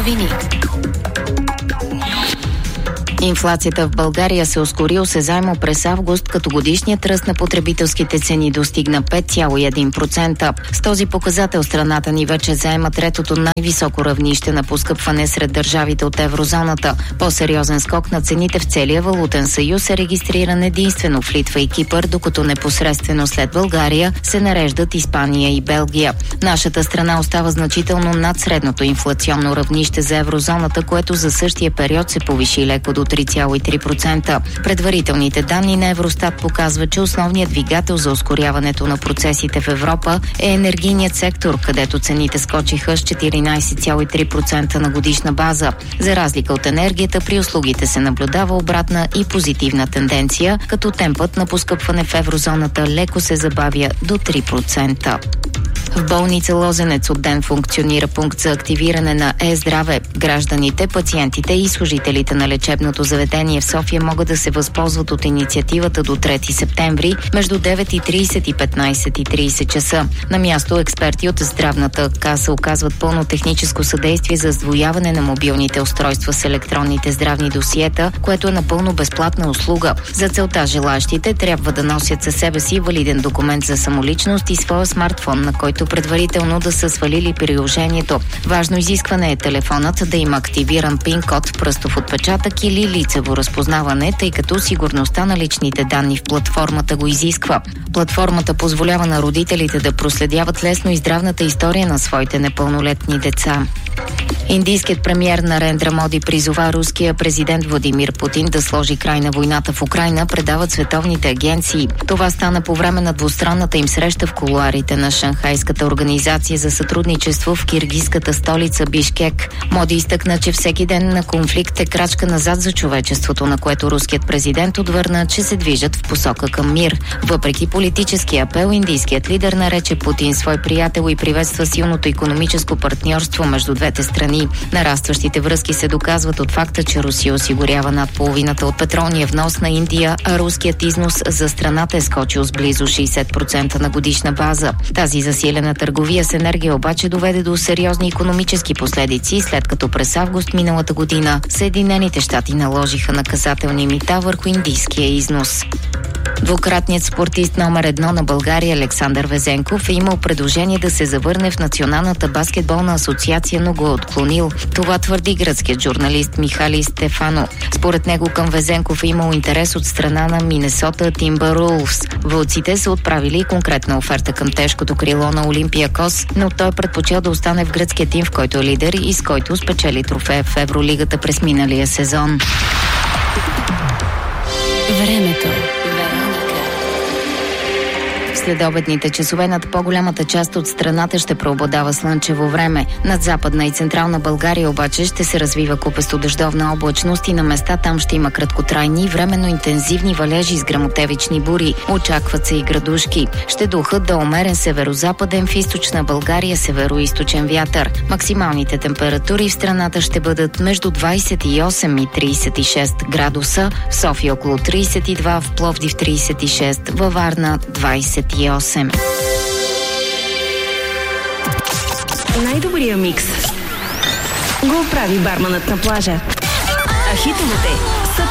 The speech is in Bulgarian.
новини. Инфлацията в България се ускори осезаемо през август, като годишният ръст на потребителските цени достигна 5,1%. С този показател страната ни вече заема третото най-високо равнище на поскъпване сред държавите от еврозоната. По-сериозен скок на цените в целия валутен съюз е регистриран единствено в Литва и Кипър, докато непосредствено след България се нареждат Испания и Белгия. Нашата страна остава значително над средното инфлационно равнище за еврозоната, което за същия период се повиши леко до 3,3%. Предварителните данни на Евростат показват, че основният двигател за ускоряването на процесите в Европа е енергийният сектор, където цените скочиха с 14,3% на годишна база. За разлика от енергията, при услугите се наблюдава обратна и позитивна тенденция, като темпът на поскъпване в еврозоната леко се забавя до 3%. В болница Лозенец от ден функционира пункт за активиране на Е-здраве. Гражданите, пациентите и служителите на лечебното заведение в София могат да се възползват от инициативата до 3 септември между 9:30 и 15:30 часа. На място експерти от здравната каса оказват пълно техническо съдействие за сдвояване на мобилните устройства с електронните здравни досиета, което е напълно безплатна услуга. За целта желащите трябва да носят със себе си валиден документ за самоличност и своя смартфон, на който предварително да са свалили приложението. Важно изискване е телефонът да има активиран пин-код, пръстов отпечатък или лицево разпознаване, тъй като сигурността на личните данни в платформата го изисква. Платформата позволява на родителите да проследяват лесно и здравната история на своите непълнолетни деца. Индийският премиер Нарендра Моди призова руския президент Владимир Путин да сложи край на войната в Украйна, предават световните агенции. Това стана по време на двустранната им среща в кулоарите на Шанхайската организация за сътрудничество в киргизската столица Бишкек. Моди изтъкна, че всеки ден на конфликт е крачка назад за човечеството, на което руският президент отвърна, че се движат в посока към мир. Въпреки политическия апел, индийският лидер нарече Путин свой приятел и приветства силното икономическо партньорство между двете страни. Нарастващите връзки се доказват от факта, че Русия осигурява над половината от петролния внос на Индия, а руският износ за страната е скочил с близо 60% на годишна база. Тази засилена търговия с енергия обаче доведе до сериозни икономически последици, след като през август миналата година Съединените щати наложиха наказателни мита върху индийския износ. Двукратният спортист номер 1 на България Александър Везенков е имал предложение да се завърне в Националната баскетболна асоциация, но го е отклонил. Това твърди гръцкият журналист Михали Стефано. Според него към Везенков е имал интерес от страна на Минесота Тимбърлвс. Вълците са отправили конкретна оферта към тежкото крило на Олимпиакос, но той предпочел да остане в гръцкия тим, в който е лидер и с който спечели трофея в Евролигата през миналия сезон. Времето. Следобедните часове над по-голямата част от страната ще преобладава слънчево време. Над Западна и Централна България обаче ще се развива купесто дъждовна облачност и на места там ще има краткотрайни и временно интензивни валежи с гръмотевични бури. Очакват се и градушки. Ще духат до умерен северозападен, в източна България североизточен вятър. Максималните температури в страната ще бъдат между 28 и 36 градуса, в София около 32, в Пловдив 36, във Варна 28. Най-добрия микс го прави барманът на плажа. А хитовете